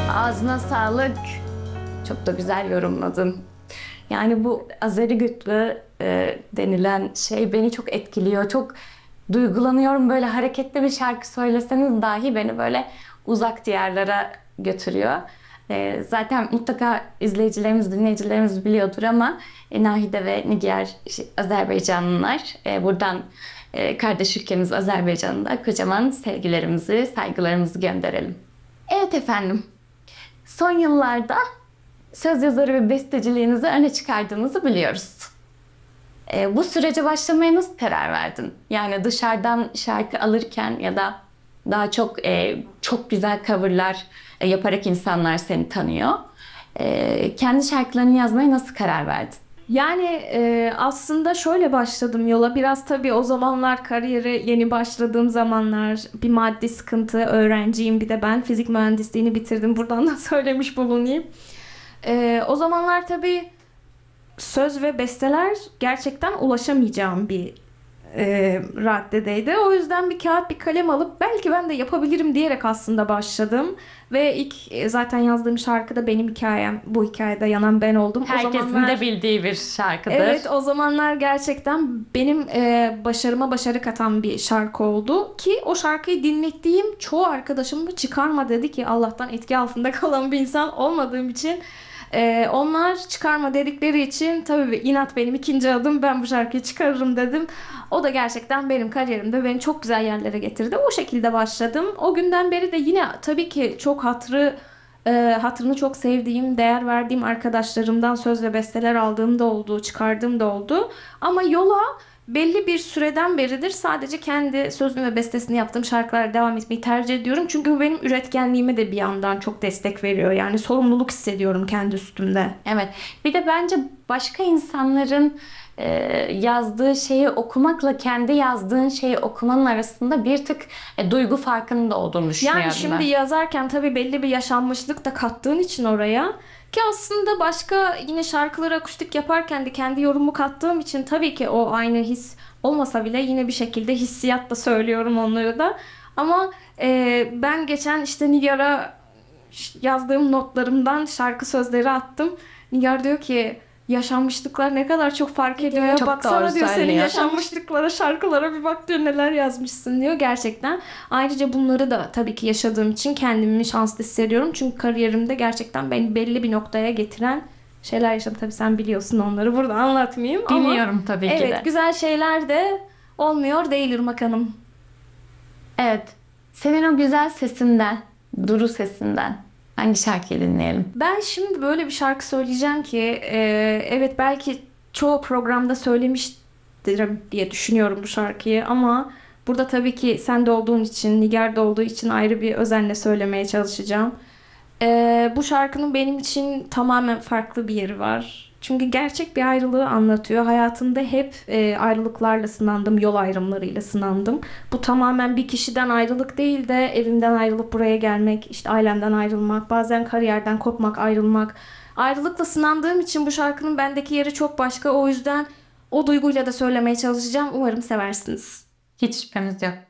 Ağzına sağlık. Çok da güzel yorumladın. Yani bu Azeri gütlü denilen şey beni çok etkiliyor. Çok duygulanıyorum. Böyle hareketli bir şarkı söyleseniz dahi beni böyle uzak diyarlara götürüyor. Zaten mutlaka izleyicilerimiz, dinleyicilerimiz biliyordur ama Nahide ve Nigar Azerbaycanlılar. Buradan kardeş ülkemiz Azerbaycan'a kocaman sevgilerimizi, saygılarımızı gönderelim. Evet efendim. Son yıllarda söz yazarı ve besteciliğinizi öne çıkardığınızı biliyoruz. Bu sürece başlamaya nasıl karar verdin? Yani dışarıdan şarkı alırken ya da daha çok güzel coverlar yaparak insanlar seni tanıyor. Kendi şarkılarını yazmaya nasıl karar verdin? Yani aslında şöyle başladım yola. Biraz tabii o zamanlar kariyere yeni başladığım zamanlar bir maddi sıkıntı, öğrenciyim bir de ben. Fizik mühendisliğini bitirdim. Buradan da söylemiş bulunayım. O zamanlar tabii söz ve besteler gerçekten ulaşamayacağım bir raddedeydi. O yüzden bir kağıt bir kalem alıp belki ben de yapabilirim diyerek aslında başladım. Ve ilk zaten yazdığım şarkıda benim hikayem. Bu hikayede yanan ben oldum. Herkesin de bildiği bir şarkıdır. Evet, o zamanlar gerçekten benim başarıma başarı katan bir şarkı oldu. Ki o şarkıyı dinlettiğim çoğu arkadaşım da çıkarma dedi ki Allah'tan etki altında kalan bir insan olmadığım için. Onlar çıkarma dedikleri için tabii inat benim ikinci adım, ben bu şarkıyı çıkarırım dedim. O da gerçekten benim kariyerimde beni çok güzel yerlere getirdi. O şekilde başladım. O günden beri de yine tabii ki çok hatırını çok sevdiğim, değer verdiğim arkadaşlarımdan söz ve besteler aldığım da oldu, çıkardığım da oldu. Ama yola belli bir süreden beridir sadece kendi sözünü ve bestesini yaptığım şarkılara devam etmeyi tercih ediyorum. Çünkü bu benim üretkenliğime de bir yandan çok destek veriyor. Yani sorumluluk hissediyorum kendi üstümde. Evet. Bir de bence başka insanların yazdığı şeyi okumakla kendi yazdığın şeyi okumanın arasında bir tık duygu farkının da olduğunu düşünüyorum Yani şimdi ben. yazarken tabii belli bir yaşanmışlık da kattığın için oraya ki aslında başka yine şarkıları akustik yaparken de kendi yorumumu kattığım için tabii ki o aynı his olmasa bile yine bir şekilde hissiyatla söylüyorum onları da. Ama ben geçen işte Nigar'a yazdığım notlarımdan şarkı sözleri attım. Nigar diyor ki yaşanmışlıklar ne kadar çok fark ediyor ya. Çok Baksana doğru diyor senin söylüyor. yaşanmışlıklara, şarkılara bir bak diyor neler yazmışsın diyor gerçekten. Ayrıca bunları da tabii ki yaşadığım için kendimi şanslı hissediyorum. Çünkü kariyerimde gerçekten beni belli bir noktaya getiren şeyler yaşadım. Tabii sen biliyorsun onları burada anlatmayayım ama Biliyorum tabii ki de. evet güzel şeyler de olmuyor değil Irmak Hanım. Evet. Senin o güzel sesinden, duru sesinden hangi şarkıyı dinleyelim? Ben şimdi böyle bir şarkı söyleyeceğim ki evet belki çoğu programda söylemiştirim diye düşünüyorum bu şarkıyı ama burada tabii ki sen de olduğun için, Nigar da olduğu için ayrı bir özenle söylemeye çalışacağım. Bu şarkının benim için tamamen farklı bir yeri var. Çünkü gerçek bir ayrılığı anlatıyor. Hayatımda hep ayrılıklarla sınandım, yol ayrımlarıyla sınandım. Bu tamamen bir kişiden ayrılık değil de evimden ayrılıp buraya gelmek, işte ailemden ayrılmak, bazen kariyerden kopmak, ayrılmak. Ayrılıkla sınandığım için bu şarkının bendeki yeri çok başka. O yüzden o duyguyla da söylemeye çalışacağım. Umarım seversiniz. Hiç şüphemiz yok.